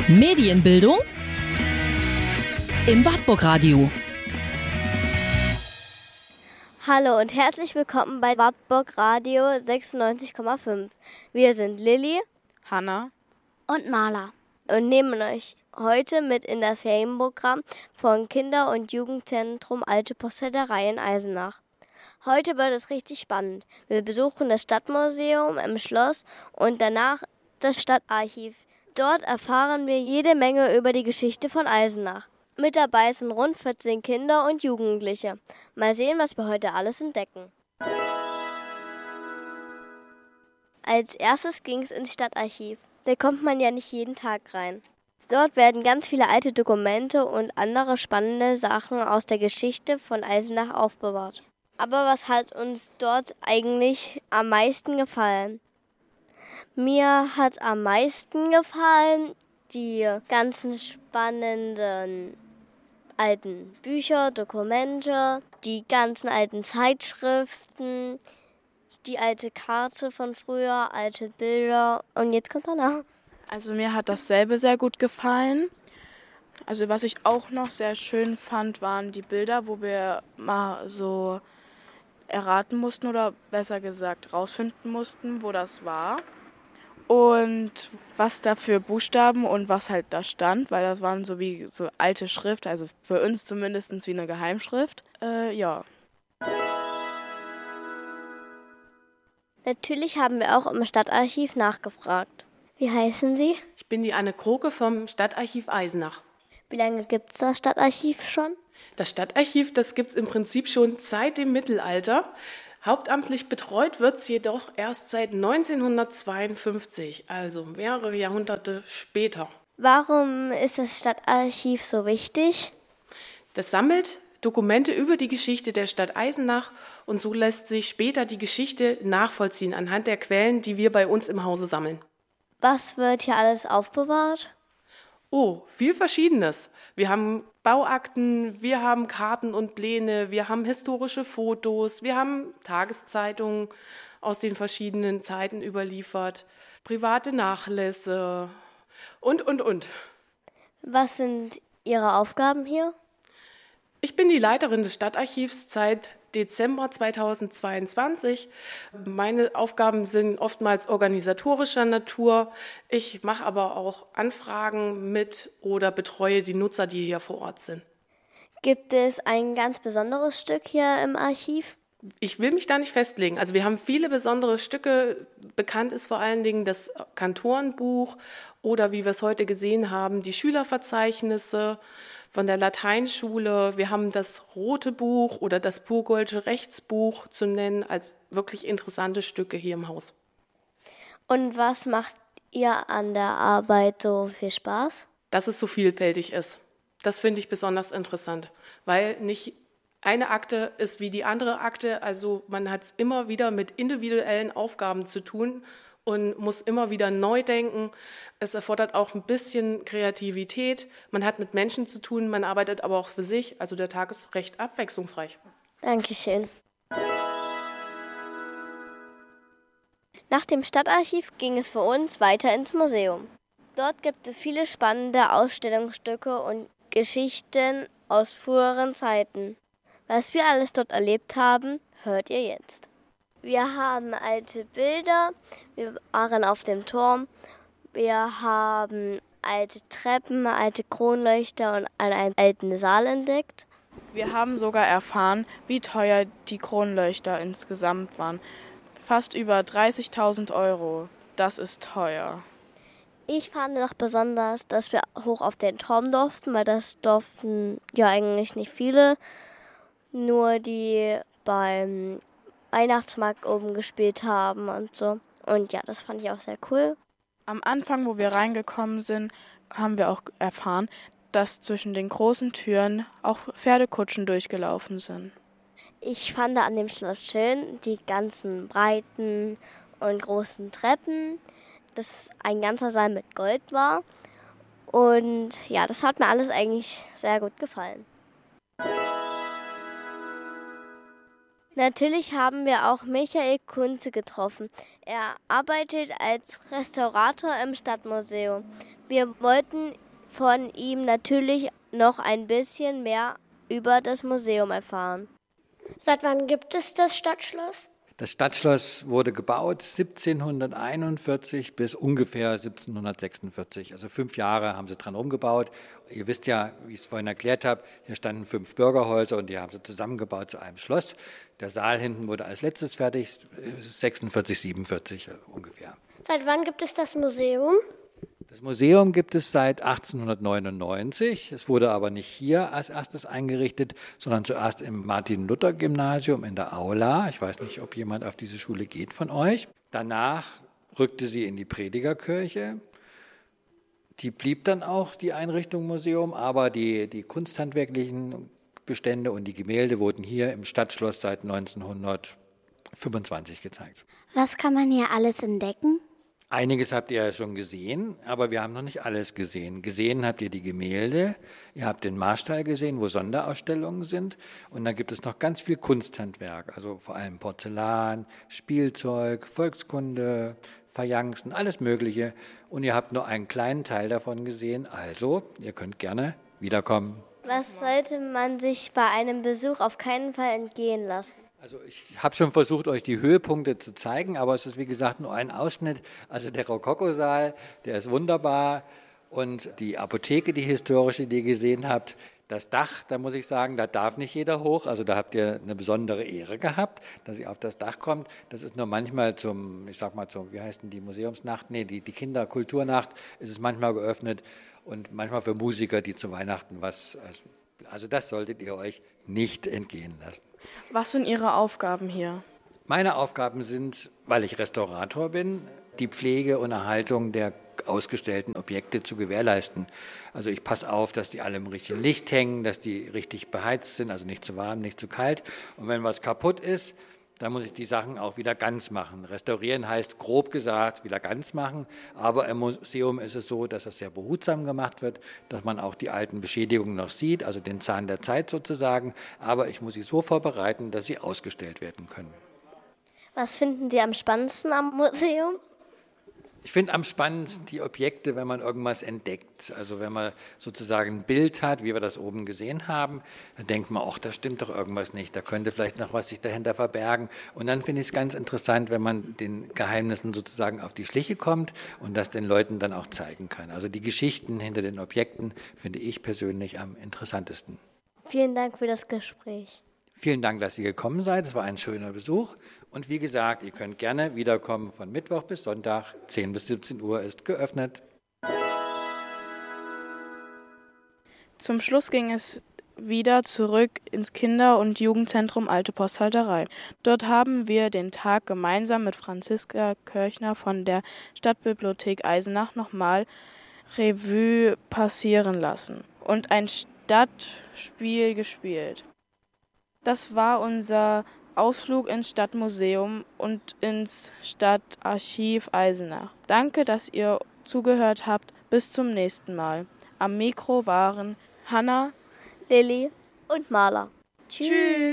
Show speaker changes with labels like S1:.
S1: Medienbildung im Wartburg Radio.
S2: Hallo und herzlich willkommen bei Wartburg Radio 96,5. Wir sind Lilly,
S3: Hanna
S4: und Marla
S2: und nehmen euch heute mit in das Ferienprogramm von Kinder- und Jugendzentrum Alte Postäderei in Eisenach. Heute wird es richtig spannend. Wir besuchen das Stadtmuseum im Schloss und danach das Stadtarchiv. Dort erfahren wir jede Menge über die Geschichte von Eisenach. Mit dabei sind rund 14 Kinder und Jugendliche. Mal sehen, was wir heute alles entdecken. Als erstes ging es ins Stadtarchiv. Da kommt man ja nicht jeden Tag rein. Dort werden ganz viele alte Dokumente und andere spannende Sachen aus der Geschichte von Eisenach aufbewahrt. Aber was hat uns dort eigentlich am meisten gefallen? Mir hat am meisten gefallen die ganzen spannenden alten Bücher, Dokumente, die ganzen alten Zeitschriften, die alte Karte von früher, alte Bilder und jetzt kommt danach.
S3: Also mir hat dasselbe sehr gut gefallen. Also was ich auch noch sehr schön fand, waren die Bilder, wo wir mal so erraten mussten oder besser gesagt rausfinden mussten, wo das war. Und was da für Buchstaben und was halt da stand, weil das waren so wie so alte Schrift, also für uns zumindest wie eine Geheimschrift. Ja.
S2: Natürlich haben wir auch im Stadtarchiv nachgefragt. Wie heißen Sie?
S5: Ich bin die Anne Kroke vom Stadtarchiv Eisenach.
S2: Wie lange gibt es das Stadtarchiv schon?
S5: Das Stadtarchiv, das gibt es im Prinzip schon seit dem Mittelalter. Hauptamtlich betreut wird es jedoch erst seit 1952, also mehrere Jahrhunderte später.
S2: Warum ist das Stadtarchiv so wichtig?
S5: Das sammelt Dokumente über die Geschichte der Stadt Eisenach und so lässt sich später die Geschichte nachvollziehen anhand der Quellen, die wir bei uns im Hause sammeln.
S2: Was wird hier alles aufbewahrt?
S5: Oh, viel Verschiedenes. Wir haben Bauakten, wir haben Karten und Pläne, wir haben historische Fotos, wir haben Tageszeitungen aus den verschiedenen Zeiten überliefert, private Nachlässe und.
S2: Was sind Ihre Aufgaben hier?
S5: Ich bin die Leiterin des Stadtarchivs seit Dezember 2022. Meine Aufgaben sind oftmals organisatorischer Natur. Ich mache aber auch Anfragen mit oder betreue die Nutzer, die hier vor Ort sind.
S2: Gibt es ein ganz besonderes Stück hier im Archiv?
S5: Ich will mich da nicht festlegen. Also wir haben viele besondere Stücke. Bekannt ist vor allen Dingen das Kantorenbuch oder wie wir es heute gesehen haben, die Schülerverzeichnisse von der Lateinschule. Wir haben das Rote Buch oder das Purgold'sche Rechtsbuch zu nennen als wirklich interessante Stücke hier im Haus.
S2: Und was macht ihr an der Arbeit so viel Spaß?
S5: Dass es so vielfältig ist. Das finde ich besonders interessant, weil nicht eine Akte ist wie die andere Akte. Also man hat es immer wieder mit individuellen Aufgaben zu tun und muss immer wieder neu denken. Es erfordert auch ein bisschen Kreativität. Man hat mit Menschen zu tun, man arbeitet aber auch für sich. Also der Tag ist recht abwechslungsreich.
S2: Dankeschön. Nach dem Stadtarchiv ging es für uns weiter ins Museum. Dort gibt es viele spannende Ausstellungsstücke und Geschichten aus früheren Zeiten. Was wir alles dort erlebt haben, hört ihr jetzt. Wir haben alte Bilder, wir waren auf dem Turm, wir haben alte Treppen, alte Kronleuchter und einen alten Saal entdeckt.
S3: Wir haben sogar erfahren, wie teuer die Kronleuchter insgesamt waren. Fast über 30.000 Euro. Das ist teuer.
S2: Ich fand noch besonders, dass wir hoch auf den Turm durften, weil das durften ja eigentlich nicht viele, nur die beim Weihnachtsmarkt oben gespielt haben und so. Und ja, das fand ich auch sehr cool.
S3: Am Anfang, wo wir reingekommen sind, haben wir auch erfahren, dass zwischen den großen Türen auch Pferdekutschen durchgelaufen sind.
S2: Ich fand an dem Schloss schön die ganzen breiten und großen Treppen, dass ein ganzer Saal mit Gold war. Und ja, das hat mir alles eigentlich sehr gut gefallen. Natürlich haben wir auch Michael Kunze getroffen. Er arbeitet als Restaurator im Stadtmuseum. Wir wollten von ihm natürlich noch ein bisschen mehr über das Museum erfahren.
S1: Seit wann gibt es das Stadtschloss?
S4: Das Stadtschloss wurde gebaut 1741 bis ungefähr 1746. Also 5 Jahre haben sie dran rumgebaut. Ihr wisst ja, wie ich es vorhin erklärt habe, hier standen 5 Bürgerhäuser und die haben sie zusammengebaut zu einem Schloss. Der Saal hinten wurde als letztes fertig, 46, 47 ungefähr.
S1: Seit wann gibt es das Museum?
S4: Das Museum gibt es seit 1899. Es wurde aber nicht hier als erstes eingerichtet, sondern zuerst im Martin-Luther-Gymnasium in der Aula. Ich weiß nicht, ob jemand auf diese Schule geht von euch. Danach rückte sie in die Predigerkirche. Die blieb dann auch, die Einrichtung Museum, aber die kunsthandwerklichen Bestände und die Gemälde wurden hier im Stadtschloss seit 1925 gezeigt.
S1: Was kann man hier alles entdecken?
S4: Einiges habt ihr ja schon gesehen, aber wir haben noch nicht alles gesehen. Gesehen habt ihr die Gemälde, ihr habt den Marstall gesehen, wo Sonderausstellungen sind. Und dann gibt es noch ganz viel Kunsthandwerk, also vor allem Porzellan, Spielzeug, Volkskunde, Fayencen, alles Mögliche. Und ihr habt nur einen kleinen Teil davon gesehen. Also, ihr könnt gerne wiederkommen.
S2: Was sollte man sich bei einem Besuch auf keinen Fall entgehen lassen?
S4: Also ich habe schon versucht, euch die Höhepunkte zu zeigen, aber es ist wie gesagt nur ein Ausschnitt. Also der Rokokosaal, der ist wunderbar und die Apotheke, die historische, die ihr gesehen habt, das Dach, da muss ich sagen, da darf nicht jeder hoch. Also da habt ihr eine besondere Ehre gehabt, dass ihr auf das Dach kommt. Das ist nur manchmal wie heißt denn die Museumsnacht? Nee, die Kinderkulturnacht ist es manchmal geöffnet und manchmal für Musiker, die zu Weihnachten also das solltet ihr euch nicht entgehen lassen.
S3: Was sind Ihre Aufgaben hier?
S4: Meine Aufgaben sind, weil ich Restaurator bin, die Pflege und Erhaltung der ausgestellten Objekte zu gewährleisten. Also ich passe auf, dass die alle im richtigen Licht hängen, dass die richtig beheizt sind, also nicht zu warm, nicht zu kalt. Und wenn was kaputt ist, dann muss ich die Sachen auch wieder ganz machen. Restaurieren heißt grob gesagt wieder ganz machen, aber im Museum ist es so, dass das sehr behutsam gemacht wird, dass man auch die alten Beschädigungen noch sieht, also den Zahn der Zeit sozusagen, aber ich muss sie so vorbereiten, dass sie ausgestellt werden können.
S2: Was finden Sie am spannendsten am Museum?
S4: Ich finde am spannendsten die Objekte, wenn man irgendwas entdeckt. Also wenn man sozusagen ein Bild hat, wie wir das oben gesehen haben, dann denkt man, ach, da stimmt doch irgendwas nicht, da könnte vielleicht noch was sich dahinter verbergen. Und dann finde ich es ganz interessant, wenn man den Geheimnissen sozusagen auf die Schliche kommt und das den Leuten dann auch zeigen kann. Also die Geschichten hinter den Objekten finde ich persönlich am interessantesten.
S2: Vielen Dank für das Gespräch.
S4: Vielen Dank, dass ihr gekommen seid. Es war ein schöner Besuch. Und wie gesagt, ihr könnt gerne wiederkommen von Mittwoch bis Sonntag. 10 bis 17 Uhr ist geöffnet.
S3: Zum Schluss ging es wieder zurück ins Kinder- und Jugendzentrum Alte Posthalterei. Dort haben wir den Tag gemeinsam mit Franziska Kirchner von der Stadtbibliothek Eisenach nochmal Revue passieren lassen und ein Stadtspiel gespielt. Das war unser Ausflug ins Stadtmuseum und ins Stadtarchiv Eisenach. Danke, dass ihr zugehört habt. Bis zum nächsten Mal. Am Mikro waren Hanna,
S2: Lilly und Marla.
S3: Tschüss.